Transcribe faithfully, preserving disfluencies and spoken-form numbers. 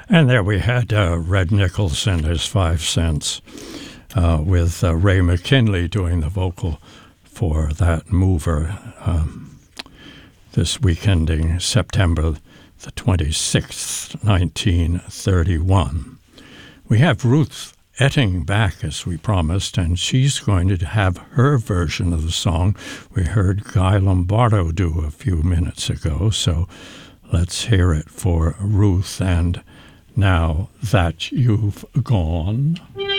And there we had uh, Red Nichols and his Five Cents uh, with uh, Ray McKinley doing the vocal for that mover um, this week ending September the twenty-sixth, nineteen thirty-one. We have Ruth Etting back as we promised, and she's going to have her version of the song we heard Guy Lombardo do a few minutes ago. So let's hear it for Ruth and Now That You've Gone.